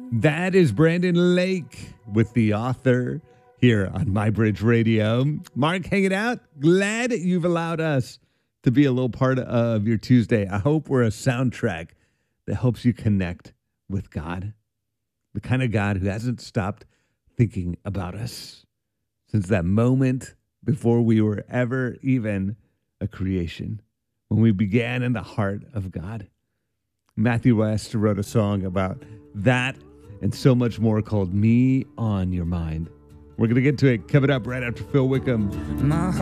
That is Brandon Lake with The Author here on My Bridge Radio. Mark, hanging out. Glad you've allowed us to be a little part of your Tuesday. I hope we're a soundtrack that helps you connect with God, the kind of God who hasn't stopped thinking about us since that moment before we were ever even a creation, when we began in the heart of God. Matthew West wrote a song about that and so much more called Me on Your Mind. We're going to get to it. Coming up right after Phil Wickham.